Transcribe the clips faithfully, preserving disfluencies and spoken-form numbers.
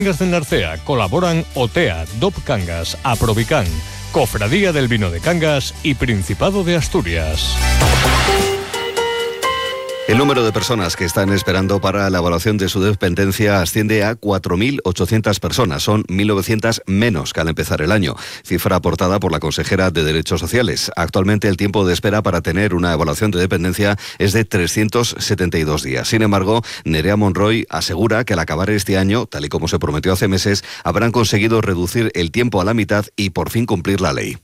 Cangas de Narcea colaboran Otea, D O P Cangas, Aprovican, Cofradía del Vino de Cangas y Principado de Asturias. El número de personas que están esperando para la evaluación de su dependencia asciende a cuatro mil ochocientas personas. Son mil novecientas menos que al empezar el año, cifra aportada por la consejera de Derechos Sociales. Actualmente el tiempo de espera para tener una evaluación de dependencia es de trescientos setenta y dos días. Sin embargo, Nerea Monroy asegura que al acabar este año, tal y como se prometió hace meses, habrán conseguido reducir el tiempo a la mitad y por fin cumplir la ley.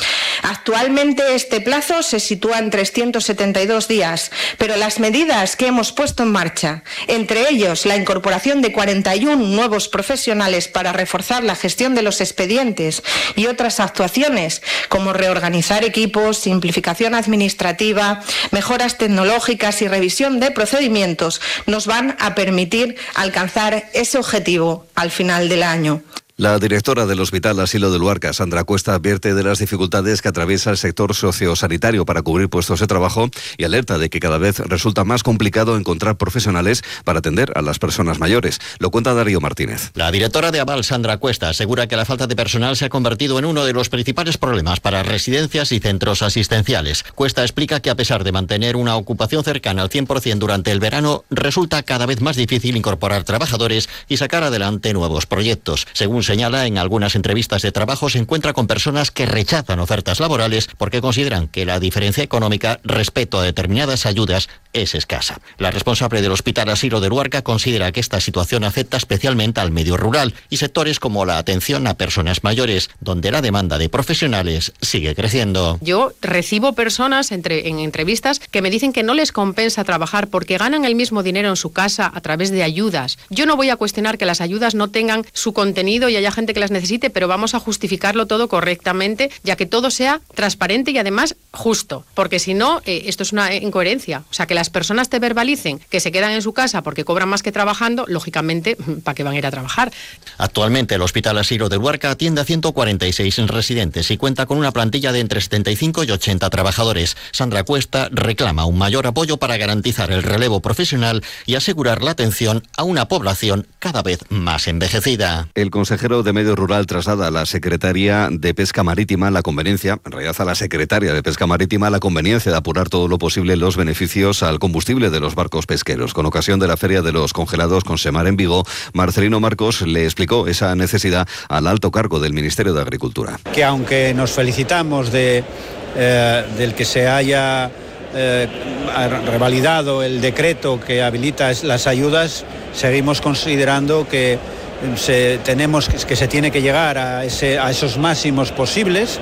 Actualmente este plazo se sitúa en trescientos setenta y dos días, pero las medidas que hemos puesto en marcha, entre ellos la incorporación de cuarenta y uno nuevos profesionales para reforzar la gestión de los expedientes y otras actuaciones como reorganizar equipos, simplificación administrativa, mejoras tecnológicas y revisión de procedimientos, nos van a permitir alcanzar ese objetivo al final del año. La directora del Hospital Asilo de Luarca, Sandra Cuesta, advierte de las dificultades que atraviesa el sector sociosanitario para cubrir puestos de trabajo y alerta de que cada vez resulta más complicado encontrar profesionales para atender a las personas mayores. Lo cuenta Darío Martínez. La directora de Aval, Sandra Cuesta, asegura que la falta de personal se ha convertido en uno de los principales problemas para residencias y centros asistenciales. Cuesta explica que a pesar de mantener una ocupación cercana al cien por ciento durante el verano, resulta cada vez más difícil incorporar trabajadores y sacar adelante nuevos proyectos. Según señala, en algunas entrevistas de trabajo se encuentra con personas que rechazan ofertas laborales porque consideran que la diferencia económica respecto a determinadas ayudas es escasa. La responsable del Hospital Asilo de Luarca considera que esta situación afecta especialmente al medio rural y sectores como la atención a personas mayores, donde la demanda de profesionales sigue creciendo. Yo recibo personas entre, en entrevistas que me dicen que no les compensa trabajar porque ganan el mismo dinero en su casa a través de ayudas. Yo no voy a cuestionar que las ayudas no tengan su contenido y haya gente que las necesite, pero vamos a justificarlo todo correctamente, ya que todo sea transparente y además justo, porque si no, eh, esto es una incoherencia. O sea, que las personas te verbalicen que se quedan en su casa porque cobran más que trabajando, lógicamente, ¿para qué van a ir a trabajar? Actualmente el Hospital Asilo de Luarca atiende a ciento cuarenta y seis residentes y cuenta con una plantilla de entre setenta y cinco y ochenta trabajadores. Sandra Cuesta reclama un mayor apoyo para garantizar el relevo profesional y asegurar la atención a una población cada vez más envejecida. El consejero de Medio Rural traslada a la Secretaría de Pesca Marítima la conveniencia, en realidad a la Secretaria de Pesca Marítima, la conveniencia de apurar todo lo posible los beneficios al combustible de los barcos pesqueros. Con ocasión de la Feria de los Congelados con Semar en Vigo, Marcelino Marcos le explicó esa necesidad al alto cargo del Ministerio de Agricultura. Que aunque nos felicitamos de, eh, del que se haya eh, revalidado el decreto que habilita las ayudas, seguimos considerando que Se, tenemos que se tiene que llegar a, ese, a esos máximos posibles,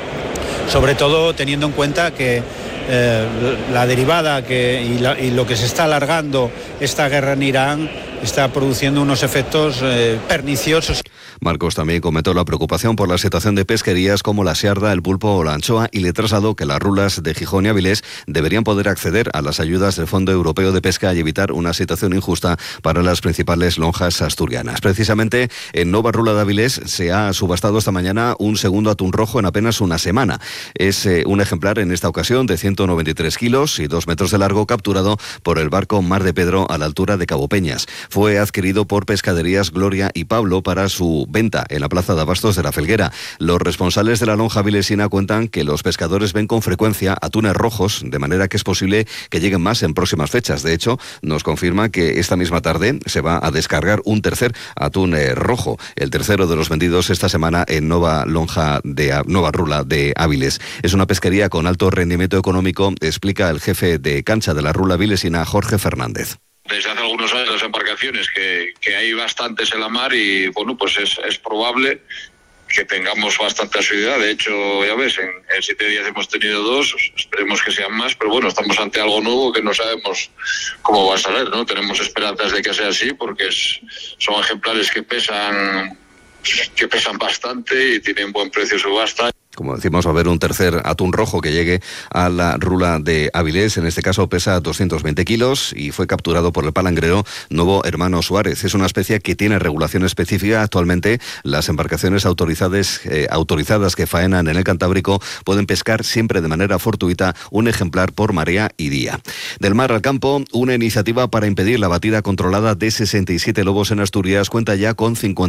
sobre todo teniendo en cuenta que eh, la derivada que, y, la, y lo que se está alargando esta guerra en Irán está produciendo unos efectos eh, perniciosos. Marcos también comentó la preocupación por la situación de pesquerías como la siarda, el pulpo o la anchoa y le trasladó que las rulas de Gijón y Avilés deberían poder acceder a las ayudas del Fondo Europeo de Pesca y evitar una situación injusta para las principales lonjas asturianas. Precisamente en Nova Rula de Avilés se ha subastado esta mañana un segundo atún rojo en apenas una semana. Es eh, un ejemplar en esta ocasión de ciento noventa y tres kilos y dos metros de largo, capturado por el barco Mar de Pedro a la altura de Cabo Peñas. Fue adquirido por Pescaderías Gloria y Pablo para su venta en la plaza de abastos de la Felguera. Los responsables de la lonja avilesina cuentan que los pescadores ven con frecuencia atunes rojos, de manera que es posible que lleguen más en próximas fechas. De hecho, nos confirma que esta misma tarde se va a descargar un tercer atún eh, rojo, el tercero de los vendidos esta semana en Nova Lonja de Nova Rula de Áviles. Es una pesquería con alto rendimiento económico, explica el jefe de cancha de la Rula avilesina, Jorge Fernández. Desde hace algunos años las embarcaciones que, que hay bastantes en la mar y bueno, pues es, es probable que tengamos bastante asiduidad. De hecho, ya ves, en, en siete días hemos tenido dos, esperemos que sean más, pero bueno, estamos ante algo nuevo que no sabemos cómo va a salir, ¿no? Tenemos esperanzas de que sea así porque es, son ejemplares que pesan, que pesan bastante y tienen buen precio de subasta. Como decimos, va a haber un tercer atún rojo que llegue a la rula de Avilés. En este caso pesa doscientos veinte kilos y fue capturado por el palangrero Nuevo Hermano Suárez. Es una especie que tiene regulación específica. Actualmente las embarcaciones autorizadas, eh, autorizadas que faenan en el Cantábrico pueden pescar siempre de manera fortuita un ejemplar por marea y día. Del mar al campo, una iniciativa para impedir la batida controlada de sesenta y siete lobos en Asturias cuenta ya con cincuenta